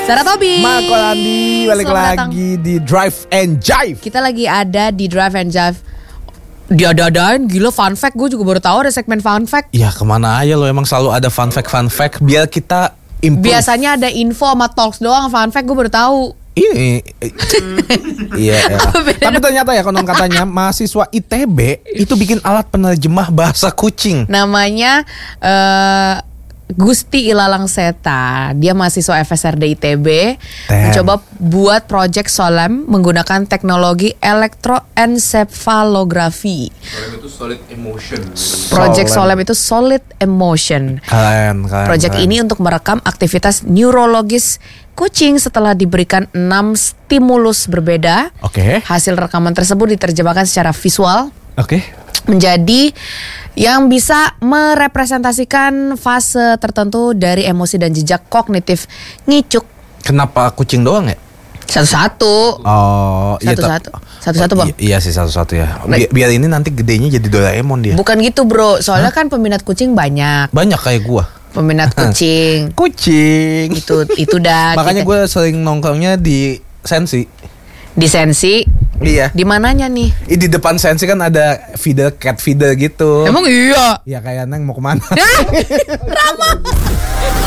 Sarah Tobi, Marco Landi, balik Selamat lagi datang. di Drive and Jive. Kita lagi ada di Drive and Jive. Diadain, gila fun fact. Gue juga baru tahu ada segmen fun fact. Ya kemana aja lo, emang selalu ada fun fact biar kita improve. Biasanya ada info sama talks doang. Fun fact gue baru tahu. Ini iya ya. beda? Tapi ternyata ya konon katanya mahasiswa ITB itu bikin alat penerjemah bahasa kucing. Namanya Gusti Ilalang Seta. Dia mahasiswa FSRD ITB. Mencoba buat project Solem menggunakan teknologi elektroencephalografi. Solem itu solid emotion. Project Solem itu solid emotion. Keren. Project ini untuk merekam aktivitas neurologis kucing setelah diberikan 6 stimulus berbeda. Oke. Hasil rekaman tersebut diterjemahkan secara visual Oke. menjadi yang bisa merepresentasikan fase tertentu dari emosi dan jejak kognitif ngicuk. Kenapa kucing doang ya? Satu-satu. Oh, iya. Satu-satu, Bang. Iya sih satu-satu ya. Biar ini nanti gedenya jadi Doraemon dia. Bukan gitu, Bro. Soalnya kan peminat kucing banyak. Banyak kayak gua. Peminat kucing. Kucing. Itu dah. Makanya gue sering nongkrongnya di Sensi. Di Sensi. Iya. Di mananya nih? Di depan Sensi kan ada feeder, cat feeder gitu. Emang iya. Ya kayak Neng mau kemana?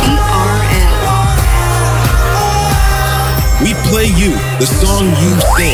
We play you the song you sing.